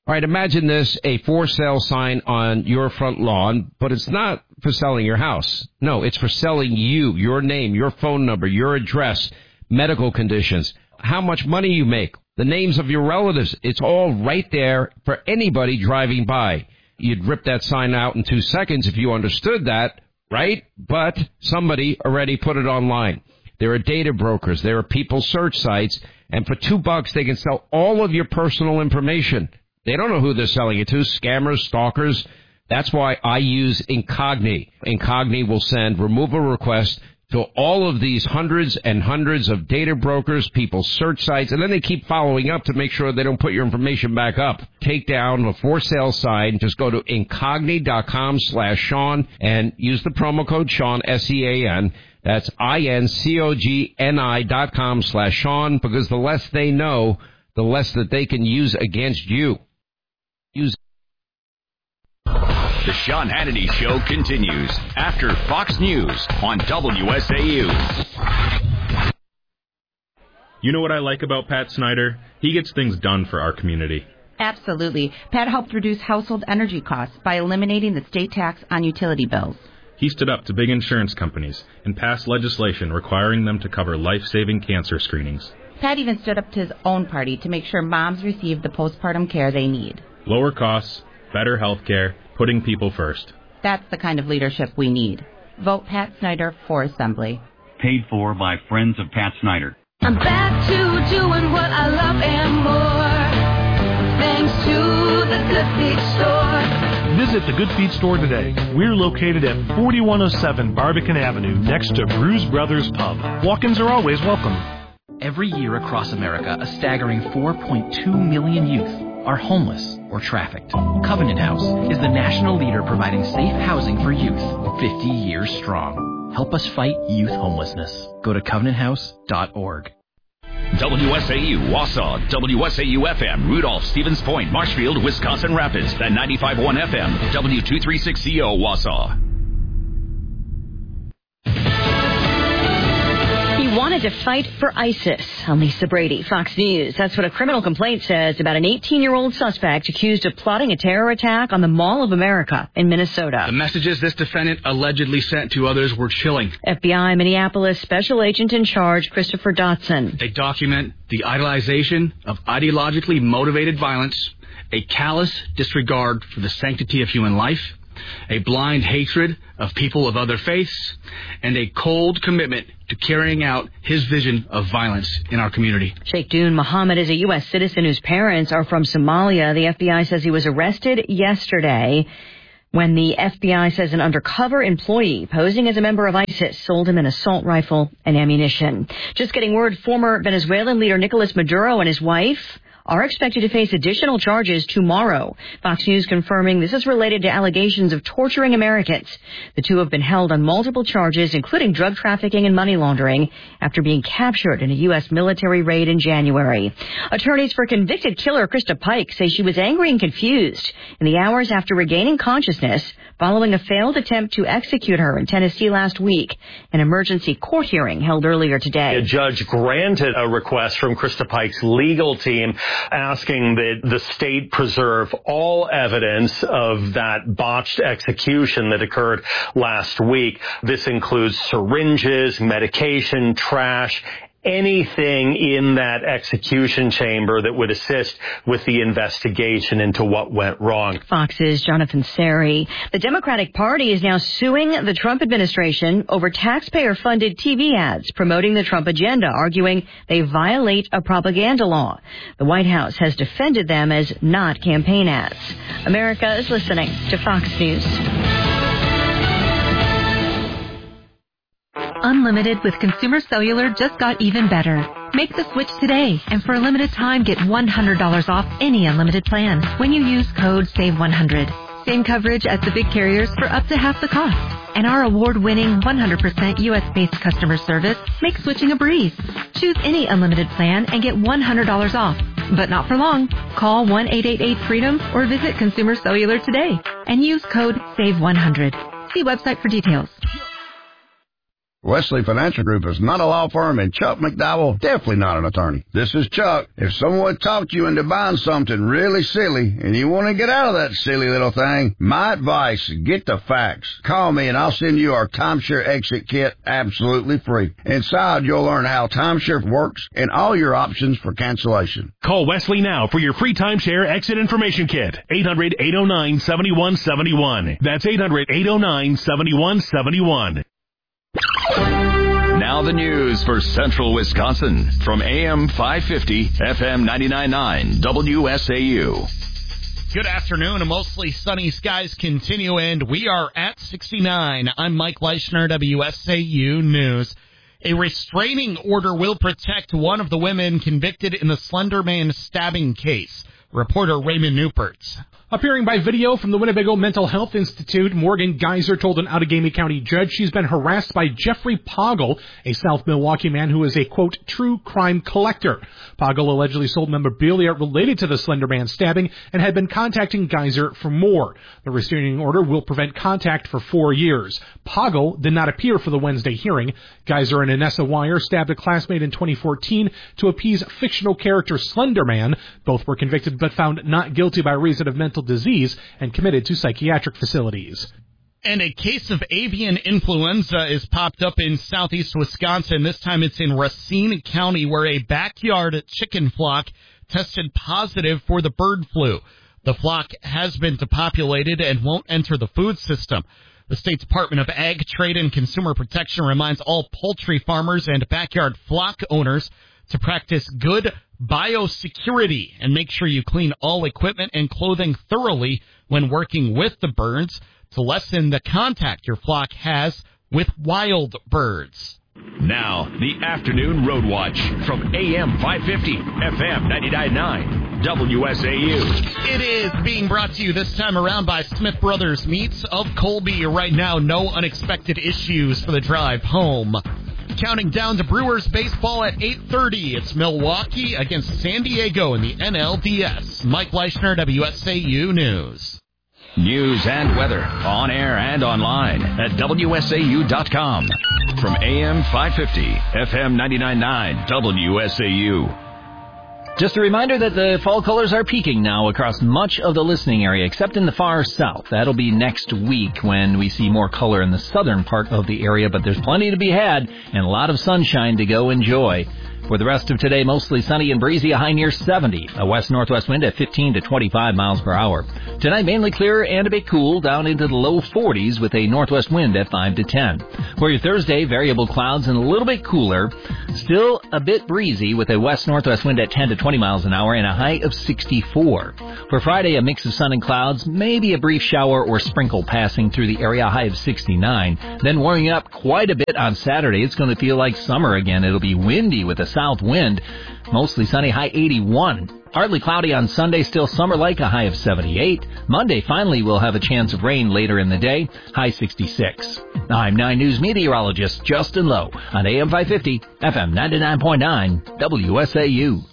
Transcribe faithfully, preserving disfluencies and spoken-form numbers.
All right, imagine this, a for sale sign on your front lawn, but it's not for selling your house. No, it's for selling you, your name, your phone number, your address, medical conditions, how much money you make, the names of your relatives. It's all right there for anybody driving by. You'd rip that sign out in two seconds if you understood that, right? But somebody already put it online. There are data brokers. There are people search sites. And for two bucks, they can sell all of your personal information. They don't know who they're selling it to, scammers, stalkers. That's why I use Incogni. Incogni will send removal requests to all of these hundreds and hundreds of data brokers, people search sites, and then they keep following up to make sure they don't put your information back up. Take down a for sale sign. Just go to incogni.com slash Sean and use the promo code Sean, S E A N. That's I-N-C-O-G-N-I dot com slash Sean, because the less they know, the less that they can use against you. Use. The Sean Hannity Show continues after Fox News on W S A U. You know what I like about Pat Snyder? He gets things done for our community. Absolutely. Pat helped reduce household energy costs by eliminating the state tax on utility bills. He stood up to big insurance companies and passed legislation requiring them to cover life-saving cancer screenings. Pat even stood up to his own party to make sure moms receive the postpartum care they need. Lower costs, better health care, putting people first. That's the kind of leadership we need. Vote Pat Snyder for Assembly. Paid for by Friends of Pat Snyder. I'm back to doing what I love and more, thanks to the Good Feet Store. Visit the Good Feet Store today. We're located at forty-one oh seven Barbican Avenue, next to Bruise Brothers Pub. Walk-ins are always welcome. Every year across America, a staggering four point two million youth are homeless or trafficked. Covenant House is the national leader providing safe housing for youth, fifty years strong. Help us fight youth homelessness. Go to covenant house dot org. W S A U, Wausau, W S A U F M, Rudolph, Stevens Point, Marshfield, Wisconsin Rapids, and ninety-five point one F M, W two thirty-six C O, Wausau. Wanted to fight for ISIS. I'm Lisa Brady, Fox News. That's what a criminal complaint says about an eighteen-year-old suspect accused of plotting a terror attack on the Mall of America in Minnesota. The messages this defendant allegedly sent to others were chilling. F B I Minneapolis Special Agent in Charge Christopher Dotson. They document the idolization of ideologically motivated violence, a callous disregard for the sanctity of human life, a blind hatred of people of other faiths, and a cold commitment to carrying out his vision of violence in our community. Sheikh Dune Muhammad is a U S citizen whose parents are from Somalia. The F B I says he was arrested yesterday when the F B I says an undercover employee posing as a member of ISIS sold him an assault rifle and ammunition. Just getting word, former Venezuelan leader Nicolas Maduro and his wife are expected to face additional charges tomorrow. Fox News confirming this is related to allegations of torturing Americans. The two have been held on multiple charges, including drug trafficking and money laundering, after being captured in a U S military raid in January. Attorneys for convicted killer Krista Pike say she was angry and confused in the hours after regaining consciousness following a failed attempt to execute her in Tennessee last week. An emergency court hearing held earlier today. A judge granted a request from Krista Pike's legal team asking that the state preserve all evidence of that botched execution that occurred last week. This includes syringes, medication, trash, anything in that execution chamber that would assist with the investigation into what went wrong. Fox's Jonathan Seri. The Democratic Party is now suing the Trump administration over taxpayer-funded T V ads promoting the Trump agenda, arguing they violate a propaganda law. The White House has defended them as not campaign ads. America is listening to Fox News. Unlimited with Consumer Cellular just got even better. Make the switch today, and for a limited time, get one hundred dollars off any unlimited plan when you use code save one hundred. Same coverage as the big carriers for up to half the cost. And our award-winning one hundred percent U S-based customer service makes switching a breeze. Choose any unlimited plan and get one hundred dollars off. But not for long. Call one eight eight eight freedom or visit Consumer Cellular today and use code save one hundred. See website for details. Wesley Financial Group is not a law firm, and Chuck McDowell definitely not an attorney. This is Chuck. If someone talked you into buying something really silly and you want to get out of that silly little thing, my advice, get the facts. Call me and I'll send you our timeshare exit kit absolutely free. Inside, you'll learn how timeshare works and all your options for cancellation. Call Wesley now for your free timeshare exit information kit. eight hundred, eight oh nine, seven one seven one. That's eight hundred, eight oh nine, seven one seven one. Now the news for Central Wisconsin from A M five fifty, F M ninety-nine point nine, W S A U. Good afternoon. Mostly sunny skies continue, and we are at sixty-nine. I'm Mike Leischner, W S A U News. A restraining order will protect one of the women convicted in the Slender Man stabbing case. Reporter Raymond Newpert. Appearing by video from the Winnebago Mental Health Institute, Morgan Geyser told an Outagamie County judge she's been harassed by Jeffrey Poggle, a South Milwaukee man who is a, quote, true crime collector. Poggle allegedly sold memorabilia related to the Slender Man stabbing and had been contacting Geyser for more. The restraining order will prevent contact for four years. Poggle did not appear for the Wednesday hearing. Geyser and Anessa Wire stabbed a classmate in twenty fourteen to appease fictional character Slender Man. Both were convicted but found not guilty by reason of mental disease and committed to psychiatric facilities. And a case of avian influenza is popped up in southeast Wisconsin. This time it's in Racine County, where a backyard chicken flock tested positive for the bird flu. The flock has been depopulated and won't enter the food system. The state Department of Ag, Trade, and Consumer Protection reminds all poultry farmers and backyard flock owners to practice good biosecurity and make sure you clean all equipment and clothing thoroughly when working with the birds to lessen the contact your flock has with wild birds. Now, the Afternoon Road Watch from A M five fifty, F M ninety-nine point nine, W S A U. It is being brought to you this time around by Smith Brothers Meats of Colby. Right now, no unexpected issues for the drive home. Counting down to Brewers baseball at eight thirty. It's Milwaukee against San Diego in the N L D S. Mike Leischner, W S A U News. News and weather on air and online at W S A U dot com. From A M five fifty, F M ninety-nine point nine, W S A U. Just a reminder that the fall colors are peaking now across much of the listening area, except in the far south. That'll be next week when we see more color in the southern part of the area, but there's plenty to be had and a lot of sunshine to go enjoy. For the rest of today, mostly sunny and breezy, a high near seventy. A west-northwest wind at fifteen to twenty-five miles per hour. Tonight, mainly clear and a bit cool, down into the low forties with a northwest wind at five to ten. For your Thursday, variable clouds and a little bit cooler. Still a bit breezy with a west-northwest wind at ten to twenty miles an hour and a high of sixty-four. For Friday, a mix of sun and clouds, maybe a brief shower or sprinkle passing through the area, high of sixty-nine. Then warming up quite a bit on Saturday. It's going to feel like summer again. It'll be windy with a south wind, mostly sunny, high eighty-one. Partly cloudy on Sunday, still summer-like, a high of seventy-eight. Monday, finally, we'll have a chance of rain later in the day, high sixty-six. I'm nine News meteorologist Justin Lowe on A M five fifty, F M ninety-nine point nine, W S A U.